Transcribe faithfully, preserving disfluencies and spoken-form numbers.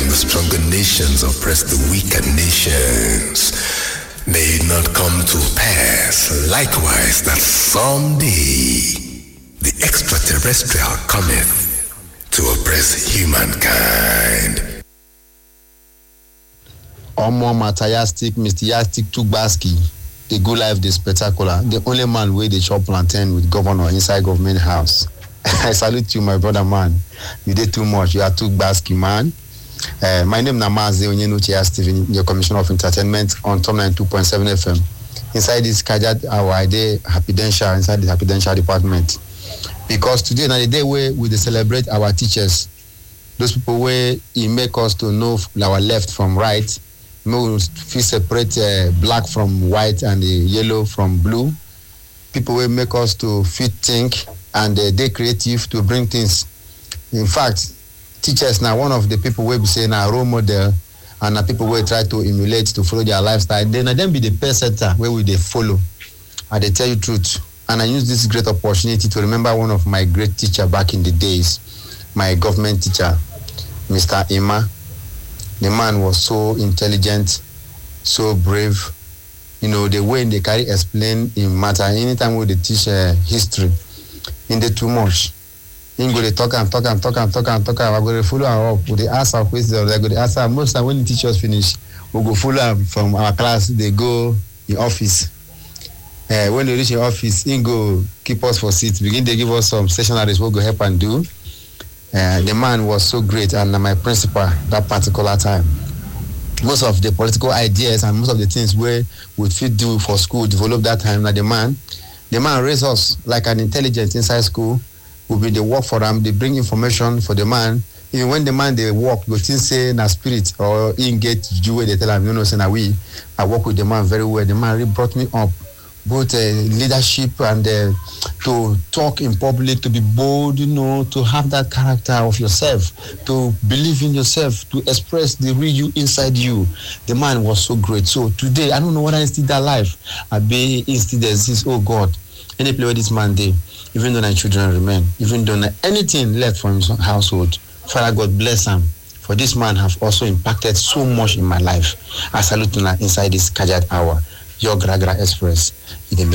the stronger nations oppress the weaker nations, may it not come to pass likewise that someday the extraterrestrial cometh to oppress humankind. Omo Matayastic, Mister Yastic Tugbaski, the good life, the spectacular, the only man where they chop plantain with governor inside government house. I salute you, my brother, man. You did too much. You are Tugbaski, man. Uh, my name is Namaze Onyenuchia Stephen, your Commissioner of Entertainment on Tom ninety-two point seven F M. Inside this Kajat, our idea, Happy Densha, inside the Happy Densha department. Because today, na the day where we celebrate our teachers, those people where he make us to know our left from right. We feel separate uh, black from white and uh, yellow from blue. People will make us to fit think and uh, they creative to bring things. In fact, teachers now one of the people will be saying a role model and uh, people will try to emulate to follow their lifestyle. Then uh, then be the best center where we they follow and they tell you truth. And I use this great opportunity to remember one of my great teacher back in the days, my government teacher, Mister Ima. The man was so intelligent, so brave. You know, the way they carry explain in matter. Anytime we they teach uh, history, in the too much. In go they talk and talk and talk and talk and talk. I go to follow her up. They ask our questions. They go to ask her. Most time when the teachers finish, we go follow her from our class. They go in office. Uh, when they reach the office, in go keep us for seats. Begin they give us some stationaries. We go help and do. Uh, the man was so great, and uh, my principal that particular time. Most of the political ideas and most of the things where we fit do for school develop that time. That the man, the man raised us like an intelligence inside school. We be the work for them. They bring information for the man. Even when the man they work, we still say na spirit or in get you where they tell him, you know, say na we. I work with the man very well. The man really brought me up. Both uh, leadership and uh, to talk in public, to be bold, you know, to have that character of yourself, to believe in yourself, to express the real you inside you. The man was so great. So today, I don't know whether I still that life. I be still exists. Oh God, any play where this man did, even though my children remain, even though anything left from his household, Father God bless him. For this man have also impacted so much in my life. I salute you inside this Kajat hour. Your Gragra Express.